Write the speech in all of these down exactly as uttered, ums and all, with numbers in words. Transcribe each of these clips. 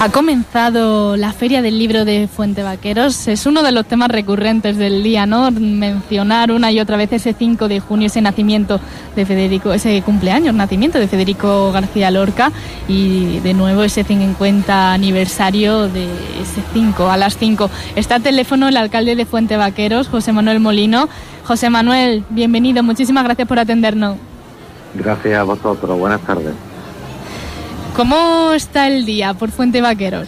Ha comenzado la Feria del Libro de Fuente Vaqueros. Es uno de los temas recurrentes del día, ¿no? Mencionar una y otra vez ese cinco de junio, ese nacimiento de Federico, ese cumpleaños, nacimiento de Federico García Lorca, y de nuevo ese cincuenta aniversario de ese cinco, a las cinco. Está al teléfono el alcalde de Fuente Vaqueros, José Manuel Molino. José Manuel, bienvenido, muchísimas gracias por atendernos. Gracias a vosotros, buenas tardes. ¿Cómo está el día por Fuente Vaqueros?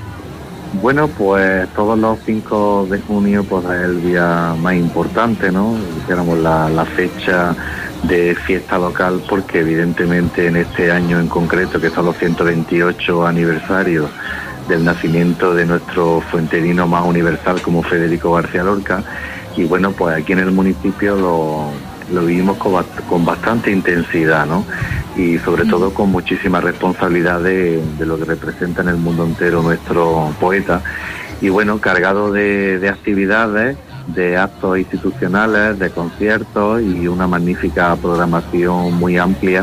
Bueno, pues todos los cinco de junio pues es el día más importante, ¿no? Dijéramos la, la fecha de fiesta local, porque evidentemente en este año en concreto, que son los ciento veintiocho aniversarios del nacimiento de nuestro fuenterino más universal como Federico García Lorca, y bueno, pues aquí en el municipio lo, lo vivimos con, con bastante intensidad, ¿no? Y sobre todo con muchísima responsabilidad de, de lo que representa en el mundo entero nuestro poeta, y bueno, cargado de, de actividades, de actos institucionales, de conciertos y una magnífica programación muy amplia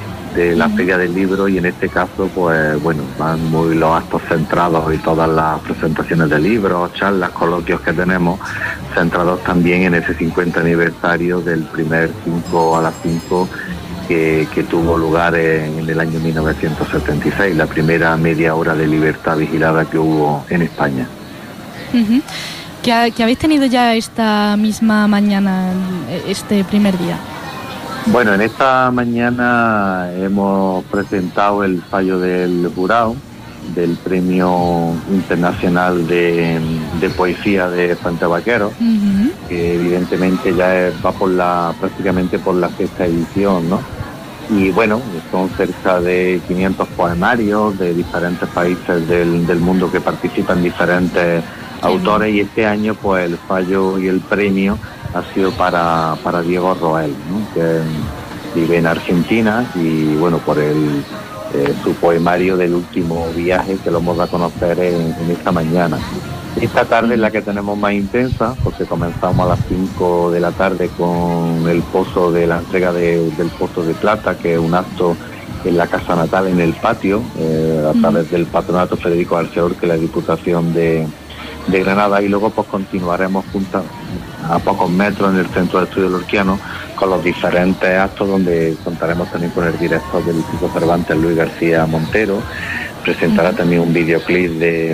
de la Feria del Libro, y en este caso pues bueno, van muy los actos centrados y todas las presentaciones de libros, charlas, coloquios que tenemos, centrados también en ese cincuenta aniversario del primer cinco a las cinco Que, que tuvo lugar en, en el año mil novecientos setenta y seis, la primera media hora de libertad vigilada que hubo en España. Uh-huh. ¿Qué, ha, ¿Qué habéis tenido ya esta misma mañana, este primer día? Bueno, en esta mañana hemos presentado el fallo del jurado del Premio Internacional de, de Poesía de Fuente Vaqueros, uh-huh. que evidentemente ya es, va por la prácticamente por la sexta edición, ¿no? Y bueno, son cerca de quinientos poemarios de diferentes países del, del mundo que participan diferentes uh-huh. autores, y este año pues el fallo y el premio ha sido para, para Diego Roel, ¿no? Que vive en Argentina, y bueno, por el Eh, su poemario del último viaje, que lo hemos dado a conocer en, en esta mañana. Esta tarde es la que tenemos más intensa, porque comenzamos a las cinco de la tarde con el pozo de la entrega de, del pozo de plata, que es un acto en la casa natal, en el patio, eh, a través del Patronato Federico García Lorca y la Diputación de, de Granada, y luego pues continuaremos juntas a pocos metros en el Centro de Estudios Lorquianos con los diferentes actos, donde contaremos también con el director del Instituto Cervantes, Luis García Montero. Presentará también un videoclip de,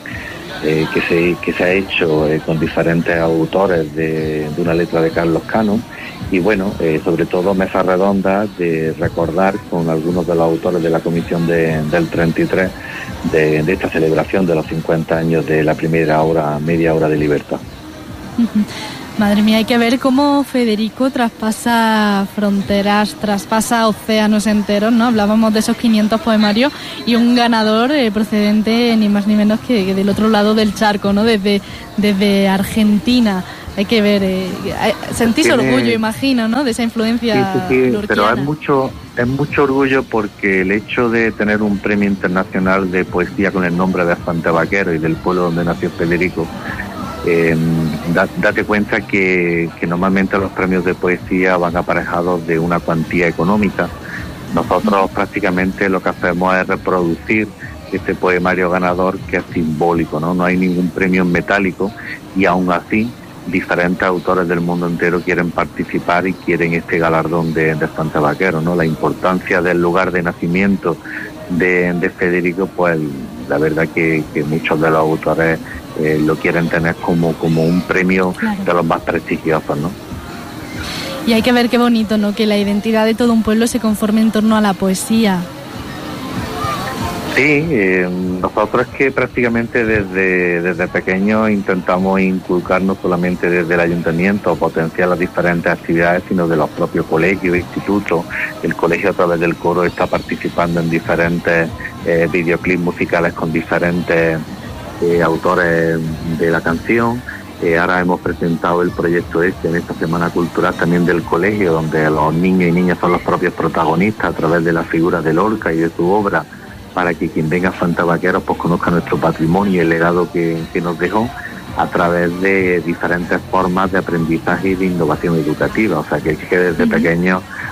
eh, que, se, que se ha hecho eh, con diferentes autores de, de una letra de Carlos Cano, y bueno, eh, sobre todo mesas redondas de recordar con algunos de los autores de la comisión de, del treinta y tres de, de esta celebración de los cincuenta años de la primera hora, media hora de libertad. Uh-huh. Madre mía, hay que ver cómo Federico traspasa fronteras, traspasa océanos enteros, ¿no? Hablábamos de esos quinientos poemarios y un ganador eh, procedente ni más ni menos que, que del otro lado del charco, ¿no? Desde, desde Argentina. Hay que ver, eh, sentís Tiene... orgullo, imagino, ¿no? De esa influencia. Sí, sí, sí, pero es lorquiana. mucho, es mucho orgullo, porque el hecho de tener un premio internacional de poesía con el nombre de Fuente Vaqueros y del pueblo donde nació Federico, Eh, da, date cuenta que, que normalmente los premios de poesía van aparejados de una cuantía económica. Nosotros prácticamente lo que hacemos es reproducir este poemario ganador, que es simbólico, ¿no? No hay ningún premio en metálico, y aún así diferentes autores del mundo entero quieren participar y quieren este galardón de, de Fuente Vaqueros, ¿no? La importancia del lugar de nacimiento de, de Federico, pues la verdad que, que muchos de los autores Eh, lo quieren tener como, como un premio, claro, de los más prestigiosos, ¿no? Y hay que ver qué bonito, ¿no? Que la identidad de todo un pueblo se conforme en torno a la poesía. Sí, eh, nosotros es que prácticamente desde, desde pequeños intentamos inculcar, no solamente desde el ayuntamiento, potenciar las diferentes actividades, sino de los propios colegios, institutos. El colegio, a través del coro, está participando en diferentes eh, videoclips musicales con diferentes Eh, autores de la canción. Eh, ahora hemos presentado el proyecto este en esta Semana Cultural también del colegio, donde los niños y niñas son los propios protagonistas a través de la figura de Lorca y de su obra, para que quien venga a Fuente Vaqueros pues conozca nuestro patrimonio y el legado que, que nos dejó, a través de diferentes formas de aprendizaje y de innovación educativa. O sea que, que desde uh-huh. pequeños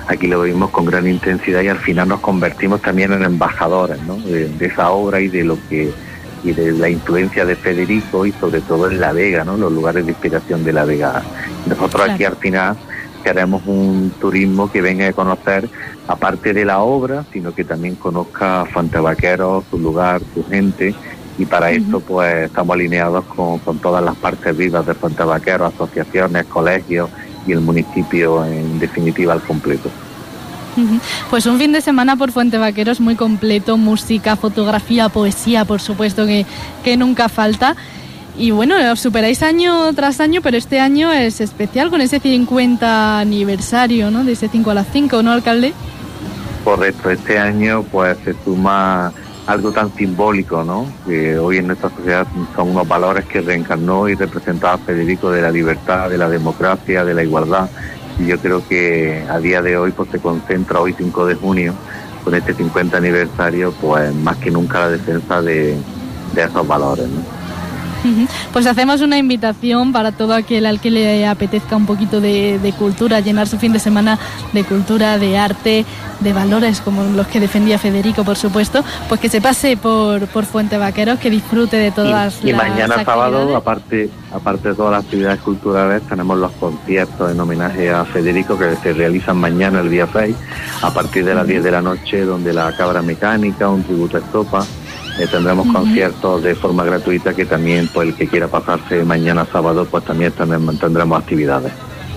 aquí lo vivimos con gran intensidad y al final nos convertimos también en embajadores, ¿no? de, de esa obra y de lo que y de la influencia de Federico y sobre todo en La Vega, ¿no? Los lugares de inspiración de La Vega. Nosotros claro. Aquí al final queremos un turismo que venga a conocer, aparte de la obra, sino que también conozca Fuentevaqueros, su lugar, su gente, y para uh-huh. esto pues estamos alineados con, con todas las partes vivas de Fuentevaqueros, asociaciones, colegios y el municipio en definitiva al completo. Uh-huh. Pues un fin de semana por Fuentevaqueros muy completo, música, fotografía, poesía, por supuesto que, que nunca falta. Y bueno, os superáis año tras año, pero este año es especial con ese cincuenta aniversario, ¿no? De ese cinco a las cinco, ¿no, alcalde? Correcto, este año pues se suma algo tan simbólico, ¿no? Que hoy en nuestra sociedad son unos valores que reencarnó y representaba Federico, de la libertad, de la democracia, de la igualdad. Y yo creo que a día de hoy pues se concentra hoy cinco de junio, con este cincuenta aniversario, pues más que nunca la defensa de, de esos valores, ¿no? Pues hacemos una invitación para todo aquel al que le apetezca un poquito de, de cultura, llenar su fin de semana de cultura, de arte, de valores como los que defendía Federico, por supuesto, pues que se pase por, por Fuentevaqueros, que disfrute de todas y, y las mañana actividades. Sábado, aparte aparte de todas las actividades culturales, tenemos los conciertos en homenaje a Federico que se realizan mañana, el día seis, a partir de las uh-huh. diez de la noche, donde la Cabra Mecánica, un tributo a Estopa. Eh, tendremos uh-huh. conciertos de forma gratuita que también, pues el que quiera pasarse mañana sábado, pues también tendremos, tendremos actividades.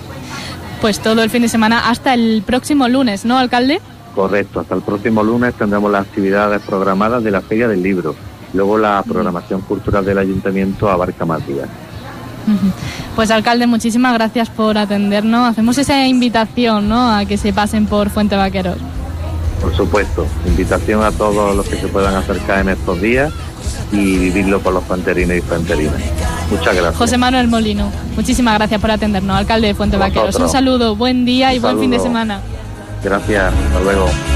Pues todo el fin de semana hasta el próximo lunes, ¿no, alcalde? Correcto, hasta el próximo lunes tendremos las actividades programadas de la Feria del Libro. Luego la programación uh-huh. cultural del Ayuntamiento abarca más días. Uh-huh. Pues alcalde, muchísimas gracias por atendernos. Hacemos esa invitación, ¿no?, a que se pasen por Fuentevaqueros. Por supuesto, invitación a todos los que se puedan acercar en estos días y vivirlo con los fuenterinos y fuenterinas. Muchas gracias. José Manuel Molino, muchísimas gracias por atendernos, alcalde de Fuentevaqueros. Un saludo, buen día y buen fin de semana. Gracias, hasta luego.